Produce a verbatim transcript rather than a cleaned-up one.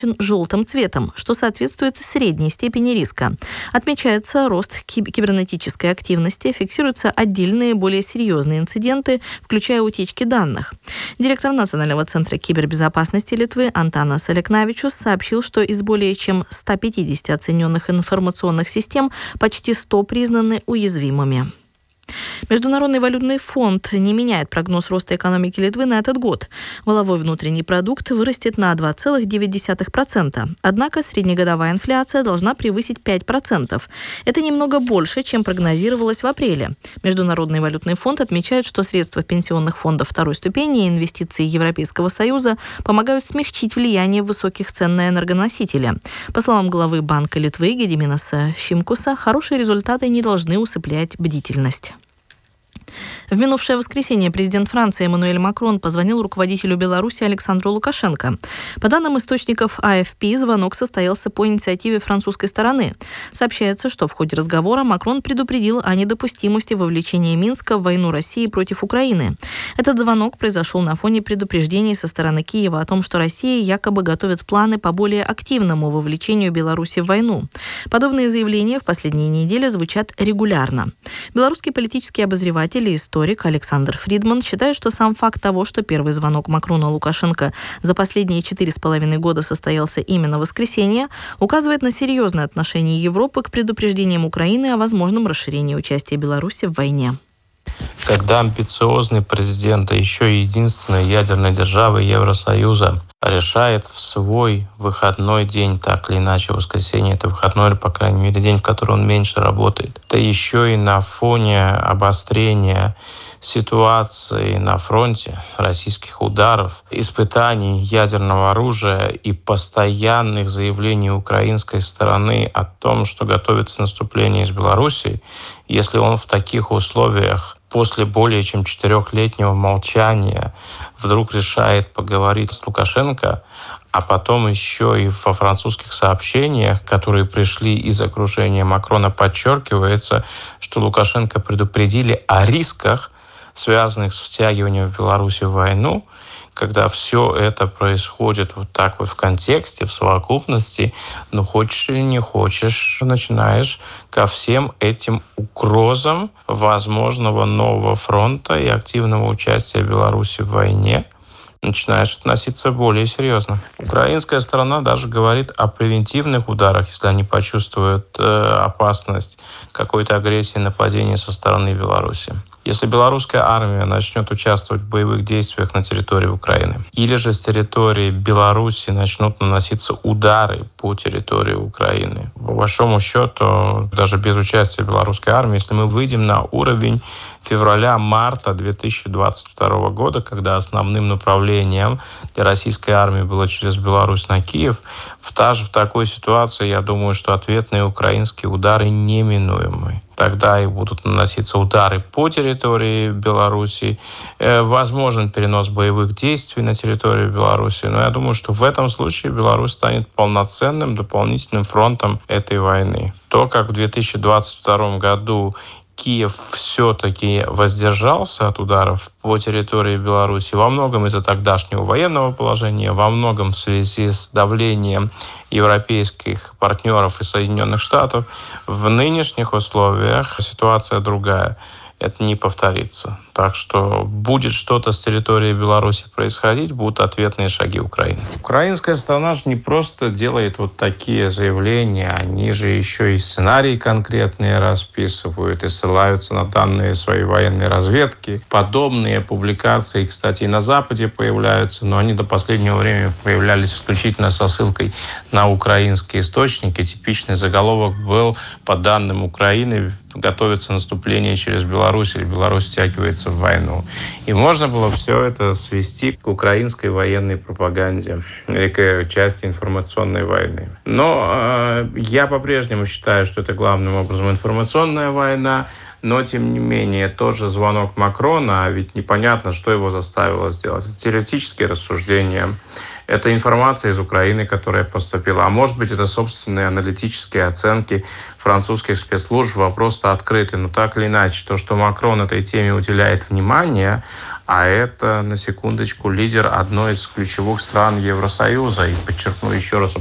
желтым цветом, что соответствует средней степени риска. Отмечается рост кибернетической активности, фиксируются отдельные более серьезные инциденты, включая утечки данных. Директор Национального центра кибербезопасности Литвы Антанас Алeknavičius сообщил, что из более чем ста пятидесяти оцененных информационных систем почти сто признаны уязвимыми. Международный валютный фонд не меняет прогноз роста экономики Литвы на этот год. Валовой внутренний продукт вырастет на два целых девять десятых процента. Однако среднегодовая инфляция должна превысить пять процентов. Это немного больше, чем прогнозировалось в апреле. Международный валютный фонд отмечает, что средства пенсионных фондов второй ступени и инвестиции Европейского Союза помогают смягчить влияние высоких цен на энергоносители. По словам главы Банка Литвы Гедиминаса Шимкуса, хорошие результаты не должны усыплять бдительность. В минувшее воскресенье президент Франции Эммануэль Макрон позвонил руководителю Беларуси Александру Лукашенко. По данным источников А Эф Пи, звонок состоялся по инициативе французской стороны. Сообщается, что в ходе разговора Макрон предупредил о недопустимости вовлечения Минска в войну России против Украины. Этот звонок произошел на фоне предупреждений со стороны Киева о том, что Россия якобы готовит планы по более активному вовлечению Беларуси в войну. Подобные заявления в последние недели звучат регулярно. Белорусский политический обозреватель и историк Александр Фридман считает, что сам факт того, что первый звонок Макрона Лукашенко за последние четыре с половиной года состоялся именно в воскресенье, указывает на серьезное отношение Европы к предупреждениям Украины о возможном расширении участия Беларуси в войне. Когда амбициозный президент, а еще и единственной ядерной державы Евросоюза, решает в свой выходной день, так или иначе, воскресенье это выходной, или, по крайней мере, день, в который он меньше работает, да еще и на фоне обострения ситуации на фронте, российских ударов, испытаний ядерного оружия и постоянных заявлений украинской стороны о том, что готовится наступление из Беларуси, если он в таких условиях после более чем четырехлетнего молчания вдруг решает поговорить с Лукашенко, а потом еще и во французских сообщениях, которые пришли из окружения Макрона, подчеркивается, что Лукашенко предупредили о рисках, связанных с втягиванием в Беларусь в войну. Когда все это происходит вот так вот в контексте, в совокупности, ну хочешь или не хочешь, начинаешь ко всем этим угрозам возможного нового фронта и активного участия Беларуси в войне начинаешь относиться более серьезно. Украинская сторона даже говорит о превентивных ударах, если они почувствуют э, опасность какой-то агрессии, нападения со стороны Беларуси. Если белорусская армия начнет участвовать в боевых действиях на территории Украины, или же с территории Беларуси начнут наноситься удары по территории Украины, по большому счету, даже без участия белорусской армии, если мы выйдем на уровень февраля-марта две тысячи двадцать второго года, когда основным направлением для российской армии было через Беларусь на Киев, в, та же, в такой ситуации, я думаю, что ответные украинские удары неминуемы. Тогда и будут наноситься удары по территории Беларуси. Возможен перенос боевых действий на территорию Беларуси. Но я думаю, что в этом случае Беларусь станет полноценным дополнительным фронтом этой войны. То, как в две тысячи двадцать втором году Киев все-таки воздержался от ударов по территории Беларуси во многом из-за тогдашнего военного положения, во многом в связи с давлением европейских партнеров и Соединенных Штатов. В нынешних условиях ситуация другая. Это не повторится. Так что будет что-то с территории Беларуси происходить, будут ответные шаги Украины. Украинская сторона же не просто делает вот такие заявления, они же еще и сценарии конкретные расписывают и ссылаются на данные своей военной разведки. Подобные публикации, кстати, и на Западе появляются, но они до последнего времени появлялись исключительно со ссылкой на украинские источники. Типичный заголовок был: по данным Украины, готовится наступление через Беларусь, или Беларусь втягивается в войну. И можно было все это свести к украинской военной пропаганде или к части информационной войны. Но э, я по-прежнему считаю, что это главным образом информационная война, но, тем не менее, тот же звонок Макрона, а ведь непонятно, что его заставило сделать. Это теоретические рассуждения, это информация из Украины, которая поступила, а может быть, это собственные аналитические оценки французских спецслужб. Вопрос-то открытый, но так или иначе, то, что Макрон этой теме уделяет внимание, А это, на секундочку, лидер одной из ключевых стран Евросоюза. И подчеркну еще раз,